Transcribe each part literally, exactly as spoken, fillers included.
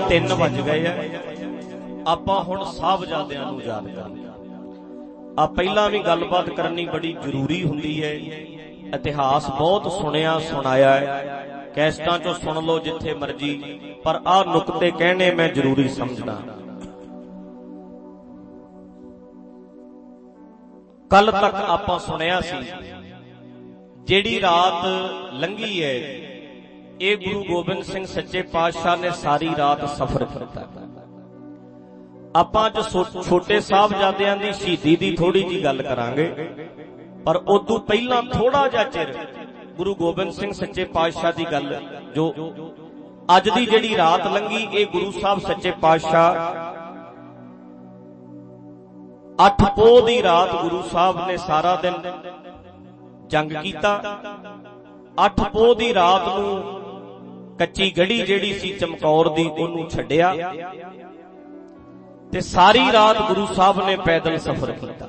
ਤਿੰਨ ਵੱਜ ਗਏ ਆ। ਆਪਾਂ ਹੁਣ ਸਾਹਿਬਜ਼ਾਦਿਆਂ ਨੂੰ ਯਾਦ ਕਰਾਂਗੇ। ਆ ਪਹਿਲਾਂ ਵੀ ਗੱਲਬਾਤ ਕਰਨੀ ਬੜੀ ਜ਼ਰੂਰੀ ਹੁੰਦੀ ਹੈ। ਇਤਿਹਾਸ ਬਹੁਤ ਸੁਣਿਆ ਸੁਣਾਇਆ ਹੈ, ਕੈਸਟਾਂ ਚੋਂ ਸੁਣ ਲਓ ਜਿੱਥੇ ਮਰਜੀ, ਪਰ ਆਹ ਨੁਕਤੇ ਕਹਿਣੇ ਮੈਂ ਜ਼ਰੂਰੀ ਸਮਝਦਾ। ਕੱਲ ਤੱਕ ਆਪਾਂ ਸੁਣਿਆ ਸੀ ਜਿਹੜੀ ਰਾਤ ਲੰਘੀ ਹੈ, ਇਹ ਗੁਰੂ ਗੋਬਿੰਦ ਸਿੰਘ ਸੱਚੇ ਪਾਤਸ਼ਾਹ ਨੇ ਸਾਰੀ ਰਾਤ ਸਫ਼ਰ ਕੀਤਾ। ਆਪਾਂ ਅੱਜ ਛੋਟੇ ਸਾਹਿਬਜ਼ਾਦਿਆਂ ਦੀ ਸ਼ਹੀਦੀ ਦੀ ਥੋੜੀ ਜੀ ਗੱਲ ਕਰਾਂਗੇ, ਪਰ ਉਦੋਂ ਪਹਿਲਾਂ ਥੋੜਾ ਜਿਹਾ ਚਿਰ ਗੁਰੂ ਗੋਬਿੰਦ ਸਿੰਘ ਸੱਚੇ ਪਾਤਸ਼ਾਹ ਦੀ ਗੱਲ, ਜੋ ਅੱਜ ਦੀ ਜਿਹੜੀ ਰਾਤ ਲੰਘੀ, ਇਹ ਗੁਰੂ ਸਾਹਿਬ ਸੱਚੇ ਪਾਤਸ਼ਾਹ ਅੱਠ ਪੋਹ ਦੀ ਰਾਤ ਗੁਰੂ ਸਾਹਿਬ ਨੇ ਸਾਰਾ ਦਿਨ ਜੰਗ ਕੀਤਾ। ਅੱਠ ਪੋਹ ਦੀ ਰਾਤ ਨੂੰ ਕੱਚੀ ਗੜੀ ਜਿਹੜੀ ਸੀ ਚਮਕੌਰ ਦੀ, ਉਹਨੂੰ ਛੱਡਿਆ ਤੇ ਸਾਰੀ ਰਾਤ ਗੁਰੂ ਸਾਹਿਬ ਨੇ ਪੈਦਲ ਸਫ਼ਰ ਕੀਤਾ।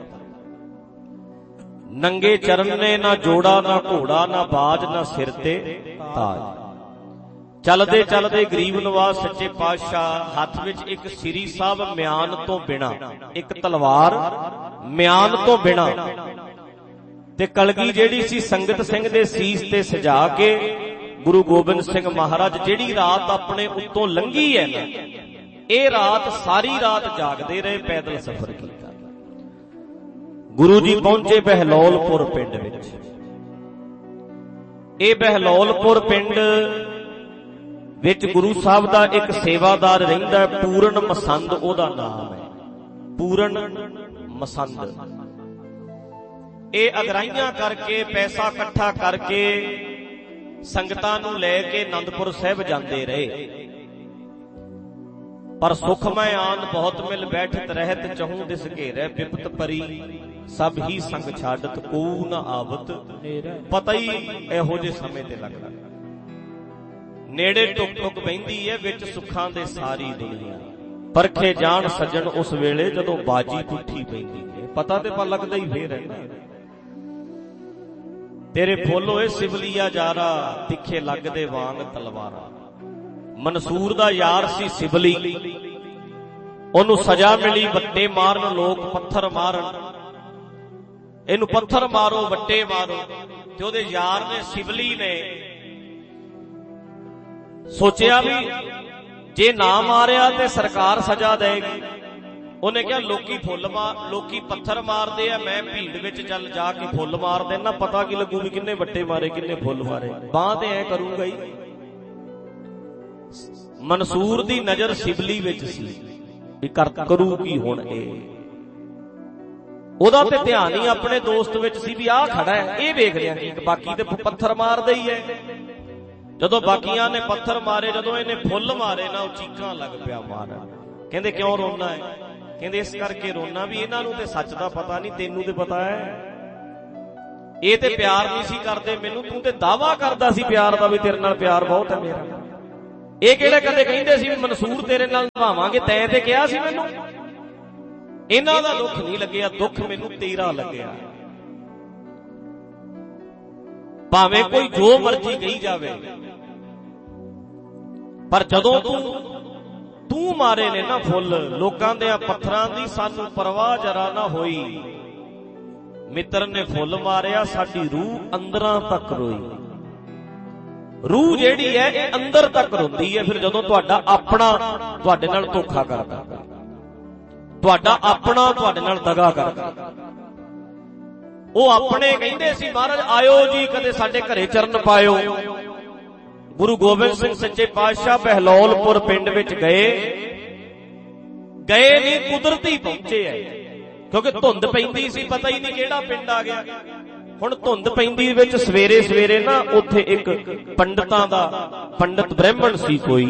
ਨੰਗੇ ਚਰਨ ਨੇ ਨਾ ਜੋੜਾ ਨਾ ਘੋੜਾ ਨਾ ਬਾਜ ਨਾ ਸਿਰ ਤੇ ਤਾਜ। ਚਲਦੇ ਚਲਦੇ ਗਰੀਬ ਨਵਾਜ਼ ਸੱਚੇ ਪਾਤਸ਼ਾਹ ਹੱਥ ਵਿੱਚ ਇੱਕ ਸ੍ਰੀ ਸਾਹਿਬ ਮਿਆਨ ਤੋਂ ਬਿਨਾ, ਇੱਕ ਤਲਵਾਰ ਮਿਆਨ ਤੋਂ ਬਿਨਾ, ਤੇ ਕਲਗੀ ਜਿਹੜੀ ਸੀ ਸੰਗਤ ਸਿੰਘ ਦੇ ਸੀਸ ਤੇ ਸਜਾ ਕੇ ਗੁਰੂ ਗੋਬਿੰਦ ਸਿੰਘ ਮਹਾਰਾਜ ਜਿਹੜੀ ਰਾਤ ਆਪਣੇ ਉੱਤੋਂ ਲੰਘੀ ਹੈ ਨਾ, ਇਹ ਰਾਤ ਸਾਰੀ ਰਾਤ ਜਾਗਦੇ ਰਹੇ, ਪੈਦਲ ਸਫ਼ਰ ਕੀਤਾ। ਗੁਰੂ ਜੀ ਪਹੁੰਚੇ ਬਹਿਲੋਲਪੁਰ ਪਿੰਡ ਵਿੱਚ। ਇਹ ਬਹਿਲੋਲਪੁਰ ਪਿੰਡ ਵਿੱਚ ਗੁਰੂ ਸਾਹਿਬ ਦਾ ਇੱਕ ਸੇਵਾਦਾਰ ਰਹਿੰਦਾ ਹੈ, ਪੂਰਨ ਮਸੰਦ ਉਹਦਾ ਨਾਮ ਹੈ, ਪੂਰਨ ਮਸੰਦ। ਇਹ ਅਗਰਾਈਆਂ ਕਰਕੇ, ਪੈਸਾ ਇਕੱਠਾ ਕਰਕੇ ਸੰਗਤਾਂ ਨੂੰ ਲੈ ਕੇ ਅਨੰਦਪੁਰ ਸਾਹਿਬ ਜਾਂਦੇ ਰਹੇ। ਪਰ ਸੁਖਮੈ ਆਨ ਬਹੁਤ ਮਿਲ ਬੈਠਤ ਰਹਿਤ, ਚਹੂ ਦਿਸ ਘੇਰੈ ਬਿਪਤ ਪਰੀ, ਸਭ ਹੀ ਸੰਗ ਛਾਡਤ ਕੋ ਨਾ ਆਵਤ। ਪਤਾ ਹੀ ਇਹੋ ਜਿਹੇ ਸਮੇਂ ਤੇ ਲੱਗਦਾ, ਨੇੜੇ ਟੁਕ ਟੁਕ ਬਹਿੰਦੀ ਹੈ, ਵਿੱਚ ਸੁੱਖਾਂ ਦੇ ਸਾਰੀ ਦੁਨੀਆ। ਪਰਖੇ ਜਾਣ ਸੱਜਣ ਉਸ ਵੇਲੇ ਜਦੋਂ ਬਾਜੀ ਪੁੱਠੀ ਪੈਂਦੀ ਹੈ, ਪਤਾ ਤੇ ਪਰ ਲੱਗਦਾ ਹੀ ਫੇਰ ਹੈ। ਤੇਰੇ ਫੁੱਲ ਹੋਏ ਸਿਵਲੀਆ ਜਾਰਾ, ਤਿੱਖੇ ਲੱਗਦੇ ਵਾਂਗ ਤਲਵਾਰਾਂ। ਮਨਸੂਰ ਦਾ ਯਾਰ ਸੀ ਸਿਵਲੀ, ਉਹਨੂੰ ਸਜ਼ਾ ਮਿਲੀ ਵੱਟੇ ਮਾਰਨ, ਲੋਕ ਪੱਥਰ ਮਾਰਨ, ਇਹਨੂੰ ਪੱਥਰ ਮਾਰੋ ਵੱਟੇ ਮਾਰੋ। ਤੇ ਉਹਦੇ ਯਾਰ ਨੇ, ਸਿਵਲੀ ਨੇ ਸੋਚਿਆ ਵੀ ਜੇ ਨਾ ਮਾਰਿਆ ਤੇ ਸਰਕਾਰ ਸਜ਼ਾ ਦੇਗੀ। ਉਹਨੇ ਕਿਹਾ ਲੋਕੀ ਫੁੱਲ ਮਾਰ, ਲੋਕੀ ਪੱਥਰ ਮਾਰਦੇ ਆ, ਮੈਂ ਭੀੜ ਵਿੱਚ ਚੱਲ ਜਾ ਕੇ ਫੁੱਲ ਮਾਰ ਦੇਣਾ, ਪਤਾ ਕੀ ਲੱਗੂ ਵੀ ਕਿੰਨੇ ਵੱਟੇ ਮਾਰੇ ਕਿੰਨੇ ਫੁੱਲ ਮਾਰੇ, ਬਾਂਹ ਤੇ ਐ ਕਰੂੰਗਾ ਹੀ। ਮਨਸੂਰ ਦੀ ਨਜ਼ਰ ਸਿਵਲੀ ਵਿੱਚ ਸੀ ਵੀ ਕਰ ਕਰੂ ਕੀ ਹੁਣ ਇਹ, ਉਹਦਾ ਤੇ ਧਿਆਨ ਹੀ ਆਪਣੇ ਦੋਸਤ ਵਿੱਚ ਸੀ ਵੀ ਆਹ ਖੜਾ ਹੈ, ਇਹ ਵੇਖ ਰਿਹਾ ਕਿ ਬਾਕੀ ਤੇ ਪੱਥਰ ਮਾਰਦਾ ਹੀ ਹੈ। ਜਦੋਂ ਬਾਕੀਆਂ ਨੇ ਪੱਥਰ ਮਾਰੇ, ਜਦੋਂ ਇਹਨੇ ਫੁੱਲ ਮਾਰੇ ਨਾ, ਉਹ ਚੀਕਾਂ ਲੱਗ ਪਿਆ ਮਾਰਨ। ਕਹਿੰਦੇ ਕਿਉਂ ਰੋਣਾ ਹੈ? ਕਹਿੰਦੇ ਇਸ ਕਰਕੇ ਰੋਣਾ ਵੀ ਇਹਨਾਂ ਨੂੰ ਤੇ ਸੱਚ ਦਾ ਪਤਾ ਨਹੀਂ, ਤੈਨੂੰ ਤੇ ਪਤਾ ਹੈ। ਇਹ ਤੇ ਪਿਆਰ ਨਹੀਂ ਸੀ ਕਰਦੇ ਮੈਨੂੰ, ਤੂੰ ਤੇ ਦਾਵਾ ਕਰਦਾ ਸੀ ਪਿਆਰ ਦਾ ਵੀ ਤੇਰੇ ਨਾਲ ਪਿਆਰ ਬਹੁਤ ਹੈ ਮੇਰਾ। ਇਹ ਕਿਹੜੇ ਕਦੇ ਕਹਿੰਦੇ ਸੀ ਵੀ ਮਨਸੂਰ ਤੇਰੇ ਨਾਲ ਨਿਭਾਵਾਂਗੇ, ਤੈਂ ਤੇ ਕਿਹਾ ਸੀ ਮੈਨੂੰ। ਇਹਨਾਂ ਦਾ ਦੁੱਖ ਨਹੀਂ ਲੱਗਿਆ, ਦੁੱਖ ਮੈਨੂੰ ਤੇਰਾ ਲੱਗਿਆ। ਭਾਵੇਂ ਕੋਈ ਜੋ ਮਰਜ਼ੀ ਕਹੀ ਜਾਵੇ, ਪਰ ਜਦੋਂ ਤੂੰ ਤੂੰ ਮਾਰੇ ਨੇ ਨਾ ਫੁੱਲ ਲੋਕਾਂ ਦੇ ਪੱਥਰਾਂ ਦੀ, ਸਾਨੂੰ ਪਰਵਾਹ ਜਰਾ ਨਾ ਹੋਈ। ਮਿੱਤਰ ਨੇ ਫੁੱਲ ਮਾਰਿਆ, ਸਾਡੀ ਰੂਹ ਅੰਦਰਾਂ ਤੱਕ ਰੋਈ। ਰੂਹ ਜਿਹੜੀ ਹੈ ਇਹ ਅੰਦਰ ਤੱਕ ਰੋਂਦੀ ਹੈ ਫਿਰ ਜਦੋਂ ਤੁਹਾਡਾ ਆਪਣਾ ਤੁਹਾਡੇ ਨਾਲ ਧੋਖਾ ਕਰਦਾ, ਤੁਹਾਡਾ ਆਪਣਾ ਤੁਹਾਡੇ ਨਾਲ ਦਗਾ ਕਰਦਾ। ਉਹ ਆਪਣੇ ਕਹਿੰਦੇ ਸੀ ਮਹਾਰਾਜ ਆਇਓ ਜੀ ਕਦੇ ਸਾਡੇ ਘਰੇ ਚਰਨ ਪਾਇਓ। ਗੁਰੂ ਗੋਬਿੰਦ ਸਿੰਘ ਸੱਚੇ ਪਾਤਸ਼ਾਹ ਬਹਿਲੋਲਪੁਰ ਪਿੰਡ ਵਿੱਚ ਗਏ ਗਏ ਨਹੀਂ ਕੁਦਰਤੀ ਪਹੁੰਚੇ ਐ, ਕਿਉਂਕਿ ਧੁੰਦ ਪੈਂਦੀ ਸੀ, ਪਤਾ ਹੀ ਨਹੀਂ ਕਿਹੜਾ ਪਿੰਡ ਆ ਗਿਆ। ਹੁਣ ਧੁੰਦ ਪੈਂਦੀ ਵਿੱਚ ਸਵੇਰੇ ਸਵੇਰੇ ਨਾ ਉੱਥੇ ਇੱਕ ਪੰਡਤਾਂ ਦਾ ਪੰਡਤ ਬ੍ਰਾਹਮਣ ਸੀ ਕੋਈ,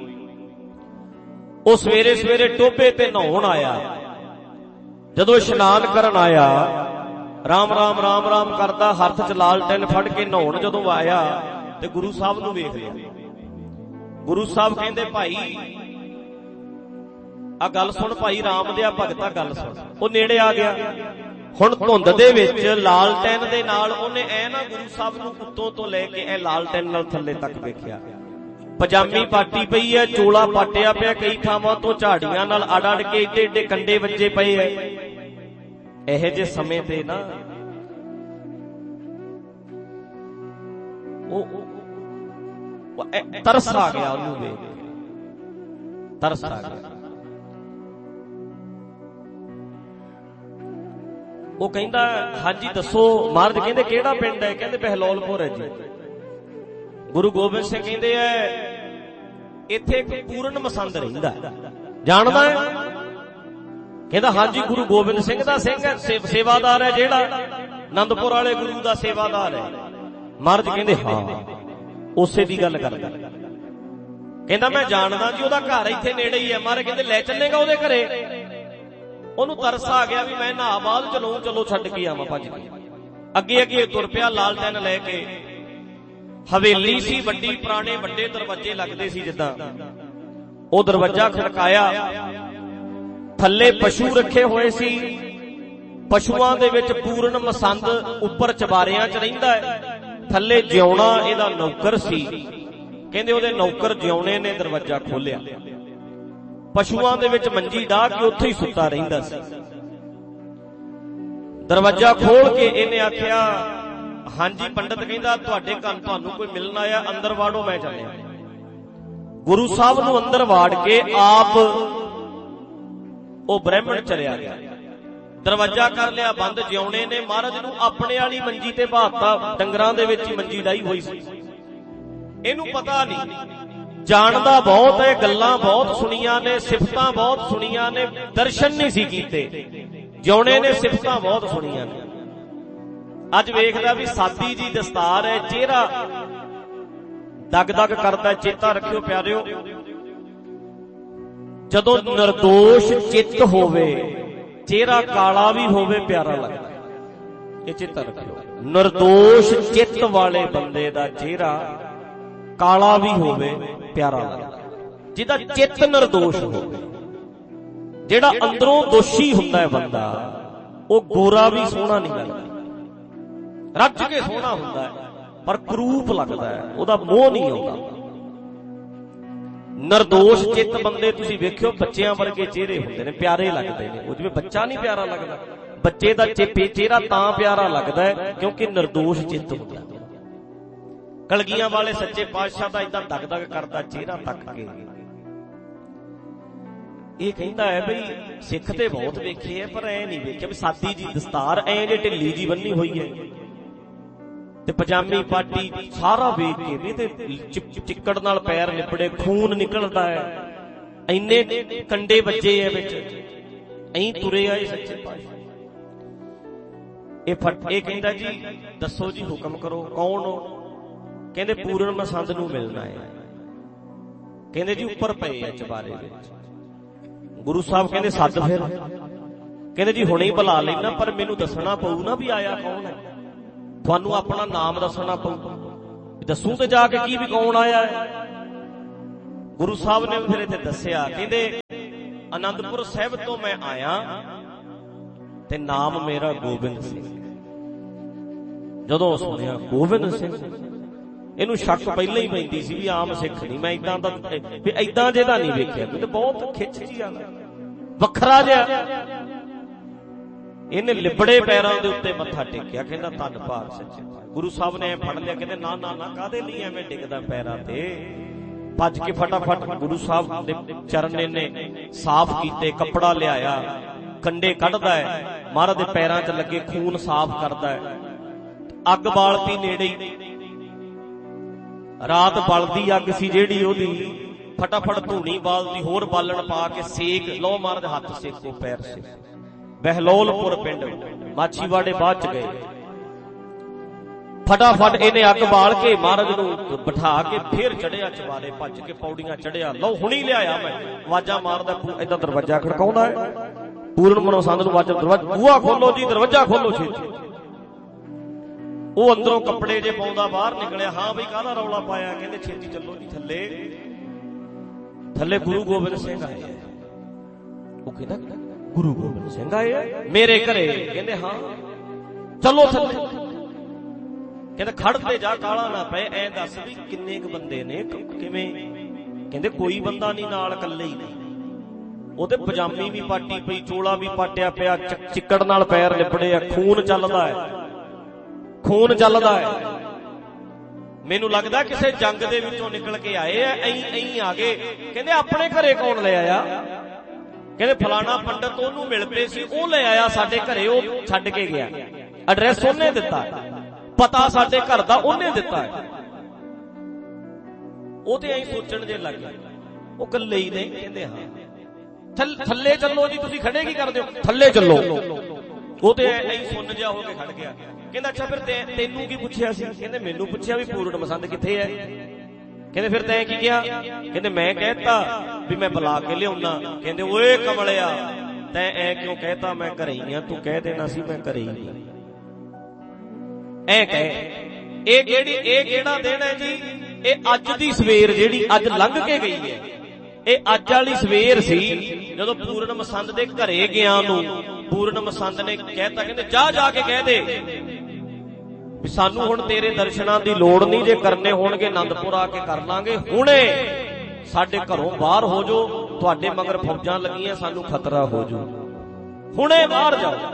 ਉਹ ਸਵੇਰੇ ਸਵੇਰੇ ਟੋਭੇ ਤੇ ਨਹਾਉਣ ਆਇਆ। ਜਦੋਂ ਇਸ਼ਨਾਨ ਕਰਨ ਆਇਆ, ਰਾਮ ਰਾਮ ਰਾਮ ਰਾਮ ਕਰਦਾ, ਹੱਥ ਚ ਲਾਲਟੈਨ ਫੜ ਕੇ ਨਹਾਉਣ ਜਦੋਂ ਆਇਆ ਤੇ ਗੁਰੂ ਸਾਹਿਬ ਨੂੰ ਵੇਖ ਲਿਆ। ਗੁਰੂ ਸਾਹਿਬ ਕਹਿੰਦੇ ਭਾਈ ਆ ਗੱਲ ਸੁਣ, ਭਾਈ ਰਾਮ ਦਿਆ ਭਗਤਾ ਗੱਲ ਸੁਣ। ਉਹ ਨੇੜੇ ਆ ਗਿਆ। ਹੁਣ ਧੁੰਦ ਦੇ ਵਿੱਚ ਲਾਲਟੈਨ ਦੇ ਨਾਲ ਉਹਨੇ ਐ ਨਾ ਗੁਰੂ ਸਾਹਿਬ ਨੂੰ ਉੱਤੋਂ ਤੋਂ ਲੈ ਕੇ ਐ ਲਾਲਟੈਨ ਨਾਲ ਥੱਲੇ ਤੱਕ ਵੇਖਿਆ। ਪਜਾਮੀ ਪਾਟੀ ਪਈ ਐ, ਚੋਲਾ ਪਾਟਿਆ ਪਿਆ, ਕਈ ਥਾਵਾਂ ਤੋਂ ਝਾੜੀਆਂ ਨਾਲ ਅੜ ਅੜ ਕੇ ਏਡੇ ਏਡੇ ਕੰਡੇ ਵੱਜੇ ਪਏ ਐ। ਇਹੋ ਜਿਹੇ ਸਮੇਂ ਤੇ ਨਾ ਉਹ ਤਰਸ ਆ ਗਿਆ, ਉਹਨੂੰ ਵੇਖ ਕੇ ਤਰਸ ਆ ਗਿਆ। ਉਹ ਕਹਿੰਦਾ ਹਾਂਜੀ ਦੱਸੋ। ਮਹਾਰਾਜ ਕਹਿੰਦੇ ਕਿਹੜਾ ਪਿੰਡ ਹੈ? ਕਹਿੰਦੇ ਬਹਿਲੋਲਪੁਰ ਹੈ ਜੀ। ਗੁਰੂ ਗੋਬਿੰਦ ਸਿੰਘ ਕਹਿੰਦੇ ਐ ਇੱਥੇ ਇੱਕ ਪੂਰਨ ਮਸੰਦ ਰਹਿੰਦਾ, ਜਾਣਦਾ ਹੈ? ਕਹਿੰਦਾ ਹਾਂਜੀ ਗੁਰੂ ਗੋਬਿੰਦ ਸਿੰਘ ਦਾ ਸਿੰਘ ਹੈ, ਸੇਵਾਦਾਰ ਹੈ, ਜਿਹੜਾ ਆਨੰਦਪੁਰ ਵਾਲੇ ਗੁਰੂ ਦਾ ਸੇਵਾਦਾਰ ਹੈ। ਮਹਾਰਾਜ ਕਹਿੰਦੇ ਹਾਂ ਉਸੇ ਦੀ ਗੱਲ ਕਰਦਾ। ਕਹਿੰਦਾ ਮੈਂ ਜਾਣਦਾ ਜੀ, ਉਹਦਾ ਘਰ ਇੱਥੇ ਨੇੜੇ ਹੀ ਹੈ। ਮਹਾਰਾਜ ਕਹਿੰਦੇ ਲੈ ਚੱਲੇਗਾ ਉਹਦੇ ਘਰੇ? ਉਹਨੂੰ ਤਰਸ ਆ ਗਿਆ ਵੀ ਮੈਂ ਨਹਾ ਬਾਅਦ ਚਲੋ ਚਲੋ ਛੱਡ ਕੇ ਆਵਾਂ ਭੱਜ ਕੇ। ਅੱਗੇ ਅੱਗੇ ਤੁਰ ਪਿਆ ਲਾਲਟੈਨ ਲੈ ਕੇ। ਹਵੇਲੀ ਸੀ ਵੱਡੀ, ਪੁਰਾਣੇ ਵੱਡੇ ਦਰਵਾਜ਼ੇ ਲੱਗਦੇ ਸੀ ਜਿੱਦਾਂ। ਉਹ ਦਰਵਾਜ਼ਾ ਖੜਕਾਇਆ, ਥੱਲੇ ਪਸ਼ੂ ਰੱਖੇ ਹੋਏ ਸੀ। ਪਸ਼ੂਆਂ ਦੇ ਵਿੱਚ ਪੂਰਨ ਮਸੰਦ ਉੱਪਰ ਚਬਾਰਿਆਂ 'ਚ ਰਹਿੰਦਾ ਹੈ, ਥੱਲੇ ਜਿਉਣਾ ਇਹਦਾ ਨੌਕਰ ਸੀ। ਕਹਿੰਦੇ ਉਹਦੇ ਨੌਕਰ ਜਿਉਣੇ ਨੇ ਦਰਵਾਜ਼ਾ ਖੋਲਿਆ, ਪਸ਼ੂਆਂ ਦੇ ਵਿੱਚ ਮੰਜੀ ਡਾਹ ਕੇ ਉੱਥੇ ਹੀ ਸੁੱਤਾ ਰਹਿੰਦਾ ਸੀ। ਦਰਵਾਜ਼ਾ ਖੋਲ ਕੇ ਇਹਨੇ ਆਖਿਆ ਹਾਂਜੀ ਪੰਡਤ। ਕਹਿੰਦਾ ਤੁਹਾਡੇ ਘਰ ਤੁਹਾਨੂੰ ਕੋਈ ਮਿਲਣ ਆਇਆ, ਅੰਦਰ ਵਾੜੋ ਮੈਂ ਚੱਲਿਆ। ਗੁਰੂ ਸਾਹਿਬ ਨੂੰ ਅੰਦਰ ਵਾੜ ਕੇ ਆਪ ਉਹ ਬ੍ਰਾਹਮਣ ਚਲਿਆ ਗਿਆ। ਦਰਵਾਜ਼ਾ ਕਰ ਲਿਆ ਬੰਦ। ਜਿਉਣੇ ਨੇ ਮਹਾਰਾਜ ਨੂੰ ਆਪਣੇ ਵਾਲੀ ਮੰਜੀ ਤੇ ਬਾਤਾ, ਡੰਗਰਾਂ ਦੇ ਵਿੱਚ ਹੀ ਮੰਜੀ ਡਾਈ ਹੋਈ ਸੀ। ਇਹਨੂੰ ਪਤਾ ਨਹੀਂ, ਜਾਣਦਾ ਬਹੁਤ ਹੈ, ਗੱਲਾਂ ਬਹੁਤ ਸੁਣੀਆਂ ਨੇ, ਸਿਫਤਾਂ ਬਹੁਤ ਸੁਣੀਆਂ ਨੇ, ਦਰਸ਼ਨ ਨਹੀਂ ਸੀ ਕੀਤੇ। ਜਿਉਣੇ ਨੇ ਸਿਫਤਾਂ ਬਹੁਤ ਸੁਣੀਆਂ ਨੇ। ਅੱਜ ਵੇਖਦਾ ਵੀ ਸਾਦੀ ਜੀ ਦਸਤਾਰ ਹੈ, ਚਿਹਰਾ ਦਗ ਦਗ ਕਰਦਾ। ਚੇਤਾ ਰੱਖਿਓ ਪਿਆਰਿਓ, ਜਦੋਂ ਨਿਰਦੋਸ਼ ਚਿੱਤ ਹੋਵੇ, ਚਿਹਰਾ ਕਾਲਾ ਵੀ ਹੋਵੇ ਪਿਆਰਾ ਲੱਗਦਾ। ਇਹ ਚੇਤਾ ਰੱਖਿਓ, ਨਿਰਦੋਸ਼ ਚਿੱਤ ਵਾਲੇ ਬੰਦੇ ਦਾ ਚਿਹਰਾ ਕਾਲਾ ਵੀ ਹੋਵੇ ਪਿਆਰਾ ਲੱਗਦਾ। ਜਿਹਦਾ ਚਿੱਤ ਨਿਰਦੋਸ਼ ਹੋਵੇ, ਜਿਹੜਾ ਅੰਦਰੋਂ ਦੋਸ਼ੀ ਹੁੰਦਾ ਹੈ ਬੰਦਾ, ਉਹ ਗੋਰਾ ਵੀ ਸੋਹਣਾ ਨਹੀਂ ਲੱਗਦਾ। ਰੱਜ ਕੇ ਸੋਹਣਾ ਹੁੰਦਾ ਹੈ ਪਰ ਕਰੂਪ ਲੱਗਦਾ ਹੈ, ਉਹਦਾ ਮੋਹ ਨਹੀਂ ਆਉਂਦਾ। ਨਿਰਦੋਸ਼ ਚਿੱਤ ਬੰਦੇ ਤੁਸੀਂ ਵੇਖਿਓ, ਬੱਚਿਆਂ ਵਰਗੇ ਚਿਹਰੇ ਹੁੰਦੇ ਨੇ, ਪਿਆਰੇ ਲੱਗਦੇ ਨੇ। ਉਹ ਜਿਵੇਂ ਬੱਚਾ ਨਹੀਂ ਪਿਆਰਾ ਲੱਗਦਾ, ਬੱਚੇ ਦਾ ਚਿਹਰਾ ਤਾਂ ਪਿਆਰਾ ਲੱਗਦਾ ਹੈ ਕਿਉਂਕਿ ਨਿਰਦੋਸ਼ ਚਿੱਤ ਹੁੰਦਾ। ਕਲਗੀਆਂ ਵਾਲੇ ਸੱਚੇ ਪਾਤਸ਼ਾਹ ਦਾ ਏਦਾਂ ਦਗ ਦਗ ਕਰਦਾ ਚਿਹਰਾ ਤੱਕ ਕੇ ਇਹ ਕਹਿੰਦਾ ਹੈ ਬਈ ਸਿੱਖ ਤੇ ਬਹੁਤ ਵੇਖੇ ਹੈ, ਪਰ ਐ ਨਹੀਂ ਵੇਖਿਆ ਵੀ ਸਾਦੀ ਜੀ ਦਸਤਾਰ ਐ ਜੇ ਢਿੱਲੀ ਜੀ ਬੰਨੀ ਹੋਈ ਹੈ ਤੇ ਪਜਾਮੀ ਪਾਟੀ ਸਾਰਾ ਵੇਖ ਕੇ ਵੀ ਤੇ ਚਿੱਕੜ ਨਾਲ ਪੈਰ ਲਿਪੜੇ, ਖੂਨ ਨਿਕਲਦਾ ਹੈ, ਇੰਨੇ ਕੰਡੇ ਵੱਜੇ ਆ ਵਿੱਚ, ਐਂ ਤੁਰੇ ਆਏ ਸੱਚੇ ਪਾਤਸ਼ਾਹ। ਇਹ ਫਟ ਇਹ ਕਹਿੰਦਾ ਜੀ ਦੱਸੋ ਜੀ ਹੁਕਮ ਕਰੋ, ਕੌਣ ਹੋ? ਕਹਿੰਦੇ ਪੂਰਨ ਮਸੰਦ ਨੂੰ ਮਿਲਣਾ ਹੈ। ਕਹਿੰਦੇ ਜੀ ਉੱਪਰ ਪਏ ਆ ਚਬਾਰੇ ਵਿੱਚ। ਗੁਰੂ ਸਾਹਿਬ ਕਹਿੰਦੇ ਸੱਦ ਫਿਰ। ਕਹਿੰਦੇ ਜੀ ਹੁਣੇ ਹੀ ਬੁਲਾ ਲੈਣਾ, ਪਰ ਮੈਨੂੰ ਦੱਸਣਾ ਪਊ ਨਾ ਵੀ ਆਇਆ ਕੌਣ ਹੈ। ਤੁਹਾਨੂੰ ਆਪਣਾ ਨਾਮ ਦੱਸਣਾ ਪਊ, ਦੱਸੂ ਤੇ ਜਾ ਕੇ ਕੀ ਵੀ ਕੌਣ ਆਇਆ ਹੈ। ਗੁਰੂ ਸਾਹਿਬ ਨੇ ਫਿਰ ਇੱਥੇ ਦੱਸਿਆ, ਕਹਿੰਦੇ ਆਨੰਦਪੁਰ ਸਾਹਿਬ ਤੋਂ ਮੈਂ ਆਇਆ ਤੇ ਨਾਮ ਮੇਰਾ ਗੋਬਿੰਦ ਸਿੰਘ। ਜਦੋਂ ਸੁਣਿਆ ਗੋਬਿੰਦ ਸਿੰਘ, ਇਹਨੂੰ ਸ਼ੱਕ ਪਹਿਲਾਂ ਹੀ ਪੈਂਦੀ ਸੀ ਵੀ ਆਮ ਸਿੱਖ ਨਹੀਂ, ਮੈਂ ਏਦਾਂ ਦਾ ਵੀ ਏਦਾਂ ਜਿਹਦਾ ਨਹੀਂ ਵੇਖਿਆ, ਤੇ ਬਹੁਤ ਖਿੱਚ ਜੀ ਆ, ਵੱਖਰਾ ਜਿਹਾ। ਇਹਨੇ ਲਿਬੜੇ ਪੈਰਾਂ ਦੇ ਉੱਤੇ ਮੱਥਾ ਟੇਕਿਆ, ਕਹਿੰਦਾ ਧੰਨ ਭਾਗ ਸੱਚੇ। ਗੁਰੂ ਸਾਹਿਬ ਨੇ ਫੜ ਲਿਆ, ਕਹਿੰਦੇ ਨਾ ਨਾ ਨਾ ਕਾਹਦੇ ਲਈ ਐਵੇਂ ਡਿੱਗਦਾ ਪੈਰਾਂ ਤੇ। ਭੱਜ ਕੇ ਫਟਾਫਟ ਗੁਰੂ ਸਾਹਿਬ ਦੇ ਚਰਨ ਇਹਨੇ ਸਾਫ਼ ਕੀਤੇ, ਕੱਪੜਾ ਲਿਆਇਆ, ਕੰਡੇ ਕੱਢਦਾ ਹੈ, ਮਹਾਰਾਜ ਦੇ ਪੈਰਾਂ 'ਚ ਲੱਗੇ ਖੂਨ ਸਾਫ਼ ਕਰਦਾ ਹੈ। ਅੱਗ ਬਾਲਤੀ ਨੇੜੇ ਹੀ, ਰਾਤ ਬਲਦੀ ਅੱਗ ਸੀ ਜਿਹੜੀ ਉਹਦੀ, ਫਟਾਫਟ ਧੂਣੀ ਬਾਲਦੀ, ਹੋਰ ਬਾਲਣ ਪਾ ਕੇ ਸੇਕ ਲਓ, ਮਹਾਰਾਜ ਹੱਥ ਸੇਕੋ, ਪੈਰ ਸੇਕੋ। ਬਹਿਲੋਲਪੁਰ ਪਿੰਡ ਮਾਛੀਵਾੜੇ ਬਾਅਦ ਚ ਗਏ। ਫਟਾਫਟ ਇਹਨੇ ਅੱਗ ਬਾਲ ਕੇ ਮਹਾਰਾਜ ਨੂੰ ਬਿਠਾ ਕੇ ਫੇਰ ਚੜਿਆ ਚਬਾਰੇ, ਭੱਜ ਕੇ ਪੌੜੀਆਂ ਚੜਿਆ। ਲਓ ਹੁਣੀ ਲਿਆਇਆ ਮੈਂ, ਆਵਾਜ਼ਾਂ ਮਾਰਦਾ, ਏਦਾਂ ਦਰਵਾਜ਼ਾ ਖੜਕਾਉਂਦਾ ਹੈ। ਪੂਰਨ ਮਨੋਸੰਦ ਨੂੰ ਆਵਾਜ਼, ਦਰਵਾਜ਼ਾ ਬੂਹਾ ਖੋਲੋ ਜੀ, ਦਰਵਾਜ਼ਾ ਖੋਲੋ ਛੇਤੀ। ਉਹ ਅੰਦਰੋਂ ਕੱਪੜੇ ਜੇ ਪਾਉਂਦਾ ਬਾਹਰ ਨਿਕਲਿਆ। ਹਾਂ ਬਈ ਕਾਹਦਾ ਰੌਲਾ ਪਾਇਆ? ਕਹਿੰਦੇ ਛੇਤੀ ਚੱਲੋ ਜੀ ਥੱਲੇ, ਥੱਲੇ ਗੁਰੂ ਗੋਬਿੰਦ ਸਿੰਘ ਆਏ। ਉਹ ਕਹਿੰਦਾ ਗੁਰੂ ਗੋਬਿੰਦ ਸਿੰਘ ਆਏ ਮੇਰੇ ਘਰੇ? ਕਹਿੰਦੇ ਹਾਂ। ਚਲੋ ਥੱਲੇ। ਕਹਿੰਦੇ ਖੜ ਤੇ ਜਾ, ਕਾਲਾ ਨਾ ਪਏ, ਐਂ ਦੱਸ ਵੀ ਕਿੰਨੇ ਕੁ ਬੰਦੇ ਨੇ, ਕਿਵੇਂ ਕਹਿੰਦੇ ਕੋਈ ਬੰਦਾ ਨਹੀਂ ਨਾਲ, ਇਕੱਲੇ ਹੀ ਨਹੀਂ। ਉਹਦੇ ਪਜਾਮੀ ਵੀ ਪਾਟੀ ਪਈ, ਚੋਲਾ ਵੀ ਪਾਟਿਆ ਪਿਆ, ਚਿੱਕੜ ਨਾਲ ਪੈਰ ਲਿਪੜੇ ਆ, ਖੂਨ ਚੱਲਦਾ ਹੈ, ਖੂਨ ਚੱਲਦਾ ਹੈ। ਮੈਨੂੰ ਲੱਗਦਾ ਕਿਸੇ ਜੰਗ ਦੇ ਵਿੱਚੋਂ ਨਿਕਲ ਕੇ ਆਏ ਆ, ਐਂ ਐਂ ਆ ਗਏ। ਕਹਿੰਦੇ ਆਪਣੇ ਘਰੇ ਕੌਣ ਲੈ ਆਇਆ? ਕਹਿੰਦੇ ਫਲਾਣਾ ਪੰਡਤ ਉਹਨੂੰ ਮਿਲ ਪਏ ਸੀ, ਉਹ ਲੈ ਆਇਆ ਸਾਡੇ ਘਰੇ, ਉਹ ਛੱਡ ਕੇ ਗਿਆ। ਐਡਰੈਸ ਉਹਨੇ ਦਿੱਤਾ, ਪਤਾ ਸਾਡੇ ਘਰ ਦਾ ਉਹਨੇ ਦਿੱਤਾ ਹੈ। ਉਹ ਤੇ ਐਂ ਸੋਚਣ ਜੇ ਲੱਗ ਗਏ, ਉਹ ਇਕੱਲੇ ਹੀ ਨੇ। ਕਹਿੰਦੇ ਹਾਂ। ਥੱਲੇ ਚੱਲੋ ਜੀ, ਤੁਸੀਂ ਖੜੇ ਕੀ ਕਰਦੇ ਹੋ? ਥੱਲੇ ਚੱਲੋ। ਉਹ ਤੇ ਐਂ ਸੁਣ ਜਾ ਹੋ ਕੇ ਖੜ ਗਿਆ। ਕਹਿੰਦਾ ਅੱਛਾ ਫਿਰ ਤੈਨੂੰ ਕੀ ਪੁੱਛਿਆ ਸੀ? ਕਹਿੰਦੇ ਮੈਨੂੰ ਪੁੱਛਿਆ ਵੀ ਪੂਰਨ ਮਸੰਦ ਕਿੱਥੇ ਹੈ। ਕਹਿੰਦੇ ਫਿਰ ਤੈਂ ਕੀ ਕਿਹਾ? ਕਹਿੰਦੇ ਮੈਂ ਕਹਿਤਾ ਵੀ ਮੈਂ ਬੁਲਾ ਕੇ ਲਿਆਉਣਾ। ਕਹਿੰਦੇ ਓਏ ਕਮਲਿਆ, ਤੈਂ ਐ ਕਿਉਂ ਕਹਿਤਾ? ਮੈਂ ਘਰੇ ਹੀ ਆ, ਤੂੰ ਕਹਿ ਦੇਣਾ ਸੀ ਮੈਂ ਘਰੇ ਹੀ ਐ ਕਹਿ। ਇਹ ਕਿਹੜੀ ਇਹ ਕਿਹੜਾ ਦਿਨ ਹੈ ਜੀ? ਇਹ ਅੱਜ ਦੀ ਸਵੇਰ ਜਿਹੜੀ ਅੱਜ ਲੰਘ ਕੇ ਗਈ ਹੈ, ਇਹ ਅੱਜ ਵਾਲੀ ਸਵੇਰ ਸੀ ਜਦੋਂ ਪੂਰਨ ਮਸੰਦ ਦੇ ਘਰੇ ਗਿਆ ਨੂੰ ਪੂਰਨ ਮਸੰਦ ਨੇ ਕਹਿਤਾ, ਕਹਿੰਦੇ ਜਾ ਜਾ ਕੇ ਕਹਿ ਦੇ ਵੀ ਸਾਨੂੰ ਹੁਣ ਤੇਰੇ ਦਰਸ਼ਨਾਂ ਦੀ ਲੋੜ ਨਹੀਂ, ਜੇ ਕਰਨੇ ਹੋਣਗੇ ਆਨੰਦਪੁਰ ਆ ਕੇ ਕਰ ਲਾਂਗੇ, ਹੁਣੇ ਸਾਡੇ ਘਰੋਂ ਬਾਹਰ ਹੋ ਜਾਓ, ਤੁਹਾਡੇ ਮਗਰ ਫੌਜਾਂ ਲੱਗੀਆਂ, ਸਾਨੂੰ ਖਤਰਾ ਹੋ ਜਾਊ, ਹੁਣੇ ਬਾਹਰ ਜਾਓ।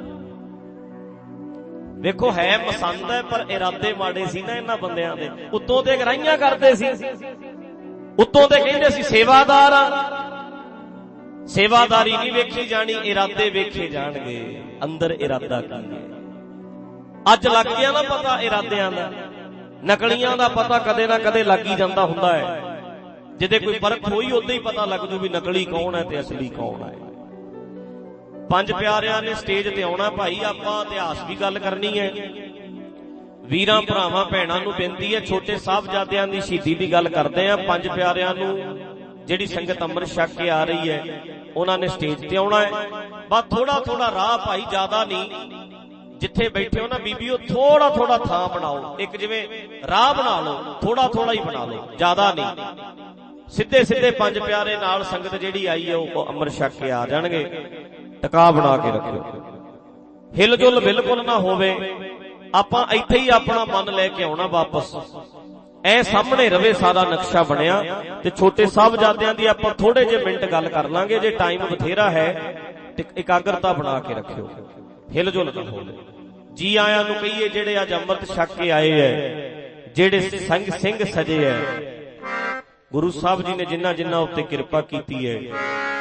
ਵੇਖੋ ਹੈ ਮਸੰਦ ਹੈ, ਪਰ ਇਰਾਦੇ ਮਾੜੇ ਸੀ ਨਾ ਇਹਨਾਂ ਬੰਦਿਆਂ ਦੇ। ਉੱਤੋਂ ਤੇ ਗਰਾਈਆਂ ਕਰਦੇ ਸੀ, ਉੱਤੋਂ ਤੇ ਕਹਿੰਦੇ ਸੀ ਸੇਵਾਦਾਰ ਆ। ਸੇਵਾਦਾਰੀ ਨਹੀਂ ਵੇਖੀ ਜਾਣੀ, ਇਰਾਦੇ ਵੇਖੇ ਜਾਣਗੇ, ਅੰਦਰ ਇਰਾਦਾ ਕੀ ਹੈ। ਅੱਜ ਲੱਗ ਗਿਆ ਨਾ ਪਤਾ ਇਰਾਦਿਆਂ ਦਾ, ਨਕਲੀਆਂ ਦਾ ਪਤਾ ਕਦੇ ਨਾ ਕਦੇ ਲੱਗ ਹੀ ਜਾਂਦਾ ਹੁੰਦਾ ਹੈ। ਜਿਹਦੇ ਕੋਈ ਪਰਖ ਹੋਈ ਉਦੋਂ ਹੀ ਪਤਾ ਲੱਗ ਜੂ ਵੀ ਨਕਲੀ ਕੌਣ ਹੈ ਤੇ ਅਸਲੀ ਕੌਣ ਹੈ। ਪੰਜ ਪਿਆਰਿਆਂ ਨੇ ਸਟੇਜ ਤੇ ਆਉਣਾ ਭਾਈ, ਆਪਾਂ ਇਤਿਹਾਸ ਵੀ ਗੱਲ ਕਰਨੀ ਹੈ। ਵੀਰਾਂ ਭਰਾਵਾਂ ਭੈਣਾਂ ਨੂੰ ਬੇਨਤੀ ਹੈ, ਛੋਟੇ ਸਾਹਿਬਜ਼ਾਦਿਆਂ ਦੀ ਸ਼ਹੀਦੀ ਦੀ ਗੱਲ ਕਰਦੇ ਆ। ਪੰਜ ਪਿਆਰਿਆਂ ਨੂੰ ਜਿਹੜੀ ਸੰਗਤ ਅੰਮ੍ਰਿਤ ਛਕ ਕੇ ਆ ਰਹੀ ਹੈ, ਉਹਨਾਂ ਨੇ ਸਟੇਜ ਤੇ ਆਉਣਾ ਹੈ। ਬਸ ਥੋੜਾ ਥੋੜਾ ਰਾਹ ਭਾਈ, ਜ਼ਿਆਦਾ ਨਹੀਂ। ਜਿੱਥੇ ਬੈਠੇ ਹੋ ਨਾ ਬੀਬੀਓ, ਥੋੜਾ ਥੋੜਾ ਥਾਂ ਬਣਾਓ, ਇੱਕ ਜਿਵੇਂ ਰਾਹ ਬਣਾ ਲਓ, ਥੋੜਾ ਥੋੜਾ ਹੀ ਬਣਾ ਲਓ, ਜ਼ਿਆਦਾ ਨਹੀਂ। ਸਿੱਧੇ ਸਿੱਧੇ ਪੰਜ ਪਿਆਰੇ ਨਾਲ ਸੰਗਤ ਜਿਹੜੀ ਆਈ ਹੈ ਉਹ ਅੰਮ੍ਰਿਤ ਛਕ ਕੇ ਆ ਜਾਣਗੇ। ਟਿਕਾ ਬਣਾ ਕੇ ਰੱਖਿਓ, ਹਿਲ ਜੁਲ ਬਿਲਕੁਲ ਨਾ ਹੋਵੇ। ਆਪਾਂ ਇੱਥੇ ਹੀ ਆਪਣਾ ਮਨ ਲੈ ਕੇ ਆਉਣਾ ਵਾਪਸ, ਐ ਸਾਹਮਣੇ ਰਵੇ ਸਾਰਾ ਨਕਸ਼ਾ ਬਣਿਆ। ਤੇ ਛੋਟੇ ਸਾਹਿਬਜ਼ਾਦਿਆਂ ਦੀ ਆਪਾਂ ਥੋੜੇ ਜਿਹੇ ਮਿੰਟ ਗੱਲ ਕਰ ਲਾਂਗੇ, ਜੇ ਟਾਈਮ ਬਥੇਰਾ ਹੈ ਤੇ ਇਕਾਗਰਤਾ ਬਣਾ ਕੇ ਰੱਖਿਓ, ਹਿਲ ਜੁਲ ਨਾ ਹੋਵੇ। ਜੀ ਆਇਆਂ ਨੂੰ ਕਹੀਏ ਜਿਹੜੇ ਅੱਜ ਅੰਮ੍ਰਿਤ ਛਕ ਕੇ ਆਏ ਹੈ, ਜਿਹੜੇ ਸੰਗ ਸਿੰਘ ਸਜੇ ਹੈ, ਗੁਰੂ ਸਾਹਿਬ ਜੀ ਨੇ ਜਿੰਨਾ ਜਿੰਨਾ ਉੱਤੇ ਕਿਰਪਾ ਕੀਤੀ ਹੈ,